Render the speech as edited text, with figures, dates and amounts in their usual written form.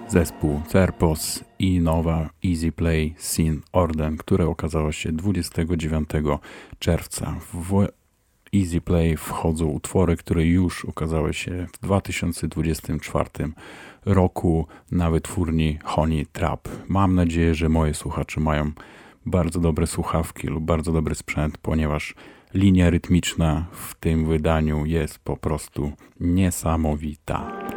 Zespół Cerpos i nowa Easy Play Sin Orden, które okazało się 29 czerwca. W Easy Play wchodzą utwory, które już ukazały się w 2024 roku na wytwórni Honey Trap. Mam nadzieję, że moi słuchacze mają bardzo dobre słuchawki lub bardzo dobry sprzęt, ponieważ linia rytmiczna w tym wydaniu jest po prostu niesamowita.